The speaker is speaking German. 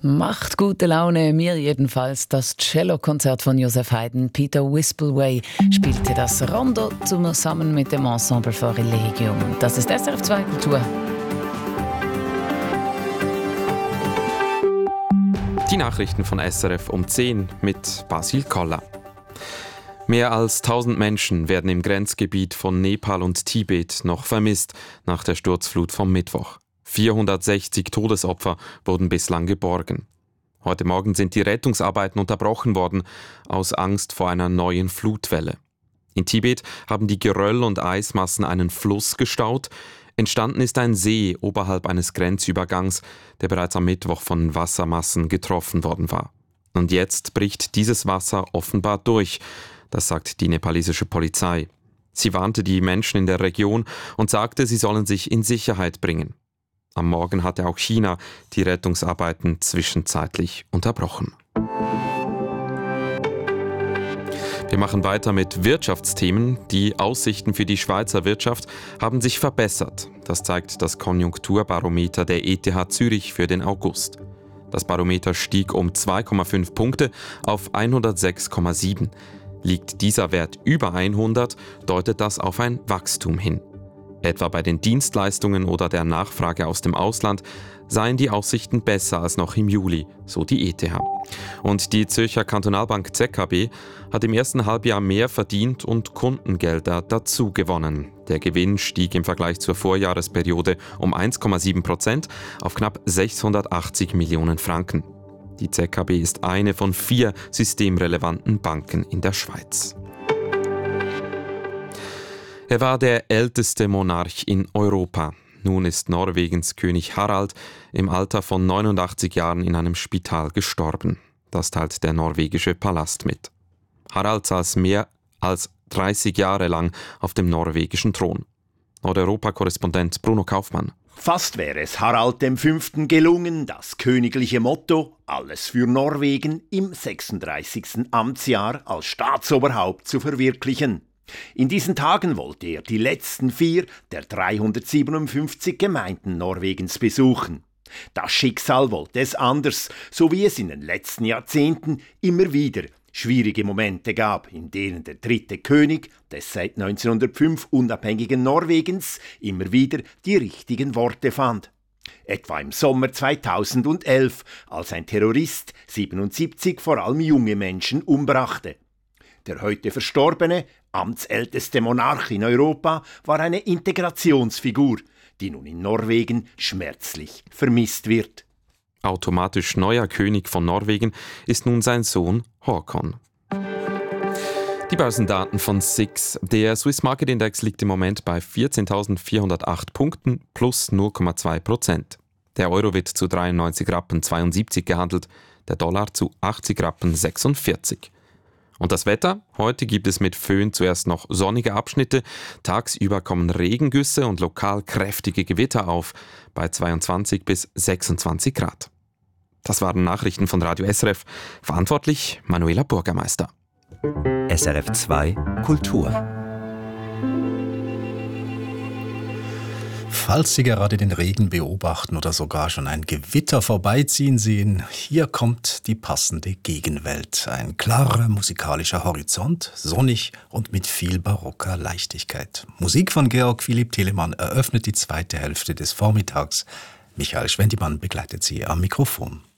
Macht gute Laune, mir jedenfalls. Das Cellokonzert von Joseph Haydn, Peter Wispelwey, spielte das Rondo zusammen mit dem Ensemble for Regium. Das ist SRF 2 Kultur. Die Nachrichten von SRF um 10 mit Basil Koller. Mehr als 1000 Menschen werden im Grenzgebiet von Nepal und Tibet noch vermisst nach der Sturzflut vom Mittwoch. 460 Todesopfer wurden bislang geborgen. Heute Morgen sind die Rettungsarbeiten unterbrochen worden, aus Angst vor einer neuen Flutwelle. In Tibet haben die Geröll- und Eismassen einen Fluss gestaut. Entstanden ist ein See oberhalb eines Grenzübergangs, der bereits am Mittwoch von Wassermassen getroffen worden war. Und jetzt bricht dieses Wasser offenbar durch, das sagt die nepalesische Polizei. Sie warnte die Menschen in der Region und sagte, sie sollen sich in Sicherheit bringen. Am Morgen hatte auch China die Rettungsarbeiten zwischenzeitlich unterbrochen. Wir machen weiter mit Wirtschaftsthemen. Die Aussichten für die Schweizer Wirtschaft haben sich verbessert. Das zeigt das Konjunkturbarometer der ETH Zürich für den August. Das Barometer stieg um 2,5 Punkte auf 106,7. Liegt dieser Wert über 100, deutet das auf ein Wachstum hin. Etwa bei den Dienstleistungen oder der Nachfrage aus dem Ausland seien die Aussichten besser als noch im Juli, so die ETH. Und die Zürcher Kantonalbank ZKB hat im ersten Halbjahr mehr verdient und Kundengelder dazu gewonnen. Der Gewinn stieg im Vergleich zur Vorjahresperiode um 1,7% auf knapp 680 Millionen Franken. Die ZKB ist eine von 4 systemrelevanten Banken in der Schweiz. Er war der älteste Monarch in Europa. Nun ist Norwegens König Harald im Alter von 89 Jahren in einem Spital gestorben. Das teilt der norwegische Palast mit. Harald saß mehr als 30 Jahre lang auf dem norwegischen Thron. Nordeuropa-Korrespondent Bruno Kaufmann. Fast wäre es Harald V. gelungen, das königliche Motto »Alles für Norwegen« im 36. Amtsjahr als Staatsoberhaupt zu verwirklichen. In diesen Tagen wollte er die letzten 4 der 357 Gemeinden Norwegens besuchen. Das Schicksal wollte es anders, so wie es in den letzten Jahrzehnten immer wieder schwierige Momente gab, in denen der dritte König des seit 1905 unabhängigen Norwegens immer wieder die richtigen Worte fand. Etwa im Sommer 2011, als ein Terrorist 77 vor allem junge Menschen umbrachte. Der heute verstorbene, amtsälteste Monarch in Europa war eine Integrationsfigur, die nun in Norwegen schmerzlich vermisst wird. Automatisch neuer König von Norwegen ist nun sein Sohn Håkon. Die Börsendaten von SIX. Der Swiss Market Index liegt im Moment bei 14.408 Punkten plus 0,2%. Der Euro wird zu 93,72 Rappen gehandelt, der Dollar zu 80,46 Rappen. Und das Wetter? Heute gibt es mit Föhn zuerst noch sonnige Abschnitte. Tagsüber kommen Regengüsse und lokal kräftige Gewitter auf, bei 22 bis 26 Grad. Das waren Nachrichten von Radio SRF. Verantwortlich Manuela Bürgermeister. SRF 2 Kultur. Falls Sie gerade den Regen beobachten oder sogar schon ein Gewitter vorbeiziehen sehen, hier kommt die passende Gegenwelt. Ein klarer musikalischer Horizont, sonnig und mit viel barocker Leichtigkeit. Musik von Georg Philipp Telemann eröffnet die zweite Hälfte des Vormittags. Michael Schwendimann begleitet Sie am Mikrofon.